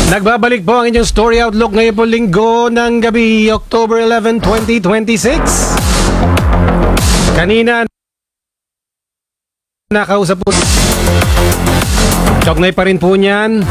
Nagbabalik po ang inyong Story Outlook ngayon po linggo ng gabi, October 11, 2026. Kanina, nakausap po. Chognay pa rin po niyan.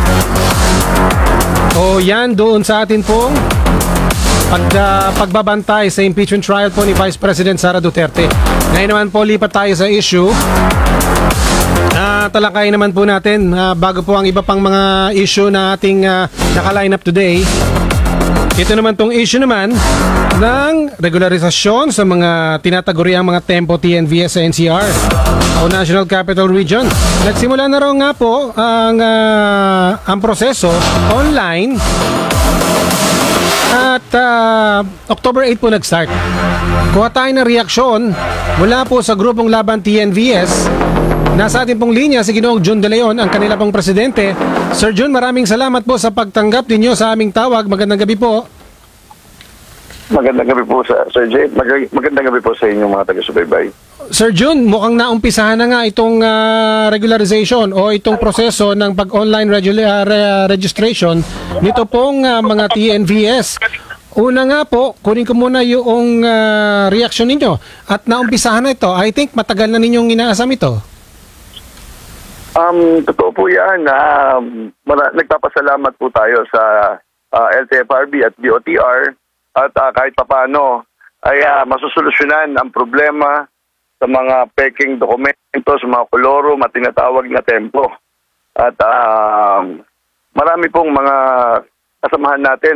O yan, doon sa atin pong pagbabantay sa impeachment trial po ni Vice President Sara Duterte. Ngayon naman po, lipat tayo sa issue. Talakayin naman po natin bago po ang iba pang mga issue na ating naka-line up today. Ito naman tong issue naman ng regularisasyon sa mga tinataguriang mga tempo TNVS sa NCR o National Capital Region. Nagsimula na raw nga po ang proseso online at October 8 po nag-start. Kuha tayo ng reaksyon mula po sa grupong laban TNVS. Nasa ating pong linya si Ginoong Jun De Leon, ang kanila pong presidente. Sir Jun, maraming salamat po sa pagtanggap ninyo sa aming tawag. Magandang gabi po. Magandang gabi po sa Sir Jay. Magandang gabi po sa inyong mga taga-subaybay. Sir Jun, mukhang naumpisahan na nga itong regularization o itong proseso ng pag-online registration nito pong mga TNVS. Una nga po, kunin ko muna yung reaction ninyo. At naumpisahan na ito. I think matagal na ninyong inaasam ito. Totoo po yan. Nagpapasalamat po tayo sa LTFRB at DOTR at kahit papano ay masusolusyonan ang problema sa mga peking dokumento, sa mga kolorum at tinatawag na tempo. At marami pong mga kasamahan natin